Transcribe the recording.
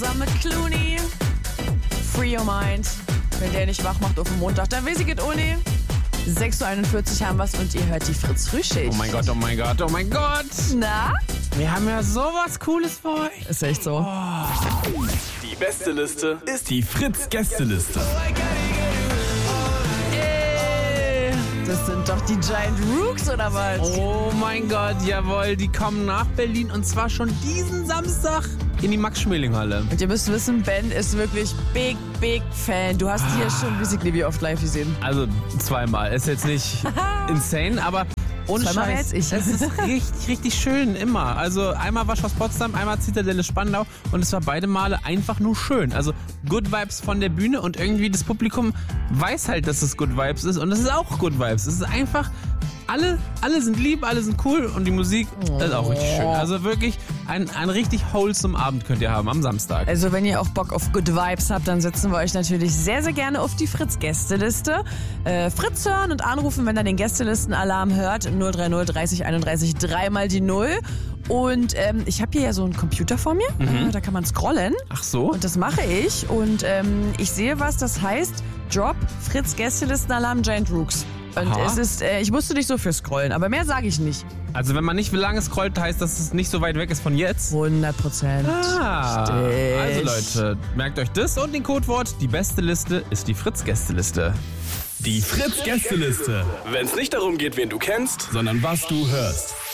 Zusammen mit Clooney. Free Your Mind. Wenn der nicht wach macht auf dem Montag, dann weiß ich es ohne. 6.41 Uhr haben wir's und ihr hört die Fritz-Frühschicht. Oh mein Gott, oh mein Gott, oh mein Gott. Na? Wir haben ja sowas Cooles für euch. Ist echt so. Die beste Liste ist die Fritz-Gästeliste. Das sind doch die Giant Rooks, oder was? Oh mein Gott, jawohl, die kommen nach Berlin und zwar schon diesen Samstag in die Max-Schmeling-Halle. Und ihr müsst wissen, Ben ist wirklich big Fan. Du hast die ja schon, wie oft live gesehen. Also zweimal, ist jetzt nicht insane, aber ohne Zweimal Scheiß, jetzt ich. es ist richtig schön, immer. Also einmal Waschhaus Potsdam, einmal Zitadelle Spandau und es war beide Male einfach nur schön. Also Good Vibes von der Bühne und irgendwie das Publikum weiß halt, dass es Good Vibes ist und es ist auch Good Vibes. Es ist einfach, alle sind lieb, alle sind cool und die Musik ist auch richtig schön. Also wirklich ein richtig wholesome Abend könnt ihr haben am Samstag. Also wenn ihr auch Bock auf Good Vibes habt, dann setzen wir euch natürlich sehr gerne auf die Fritz-Gästeliste. Fritz hören und anrufen, wenn ihr den Gästelistenalarm hört. 030 30 31 3 die 0. Und ich habe hier ja so einen Computer vor mir. Da kann man scrollen. Ach so? Und das mache ich. Und ich sehe was, das heißt Drop Fritz-Gästelistenalarm Giant Rooks. Und Aha. es ist, ich musste dich so für scrollen, aber mehr sage ich nicht. Also wenn man nicht lange scrollt, heißt das, dass es nicht so weit weg ist von jetzt? 100%. Also Leute, merkt euch das und den Codewort, die beste Liste ist die Fritz-Gästeliste. Die Fritz-Gästeliste. Wenn es nicht darum geht, wen du kennst, sondern was du hörst.